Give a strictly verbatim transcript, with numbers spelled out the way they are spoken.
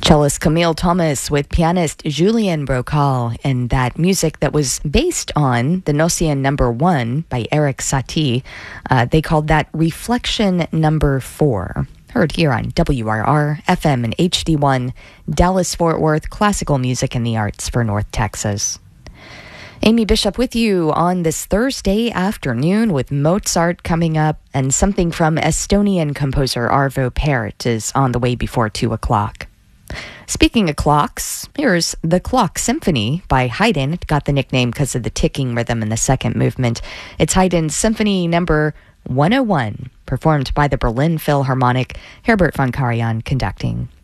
Cellist Camille Thomas with pianist Julien Brocal, and that music that was based on the Nocien number one by Eric Satie. Uh, they called that Reflection Number Four. Heard here on W R R, F M and H D one, Dallas-Fort Worth, classical music and the arts for North Texas. Amy Bishop with you on this Thursday afternoon with Mozart coming up, and something from Estonian composer Arvo Pärt is on the way before two o'clock. Speaking of clocks, here's The Clock Symphony by Haydn. It got the nickname because of the ticking rhythm in the second movement. It's Haydn's Symphony number one oh one, performed by the Berlin Philharmonic, Herbert von Karajan conducting.